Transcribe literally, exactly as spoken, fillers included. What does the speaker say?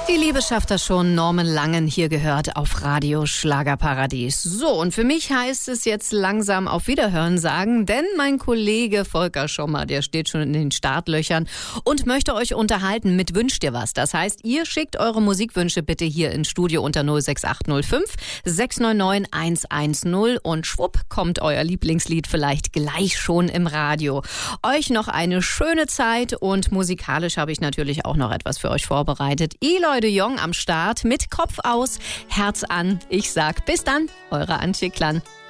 Die Liebe schafft das schon. Norman Langen hier gehört auf Radio Schlagerparadies. So, und für mich heißt es jetzt langsam auf Wiederhören sagen, denn mein Kollege Volker Schommer, der steht schon in den Startlöchern und möchte euch unterhalten mit Wünscht dir was. Das heißt, ihr schickt eure Musikwünsche bitte hier ins Studio unter null sechs acht null fünf sechs neun neun eins eins null und schwupp kommt euer Lieblingslied vielleicht gleich schon im Radio. Euch noch eine schöne Zeit und musikalisch habe ich natürlich auch noch etwas für euch vorbereitet. Eloy de Jong am Start mit Kopf aus, Herz an. Ich sag bis dann, eure Antje Klann.